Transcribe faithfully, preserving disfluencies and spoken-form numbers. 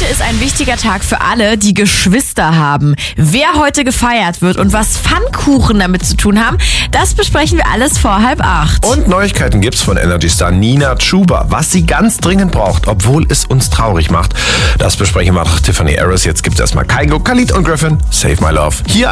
Heute ist ein wichtiger Tag für alle, die Geschwister haben. Wer heute gefeiert wird und was Pfannkuchen damit zu tun haben, das besprechen wir alles vor halb acht. Und Neuigkeiten gibt's von Energy-Star Nina Chuba. Was sie ganz dringend braucht, obwohl es uns traurig macht. Das besprechen wir nach Tiffany Harris. Jetzt gibt's erstmal Kygo, Khalid und Griffin. Save My Love. Hier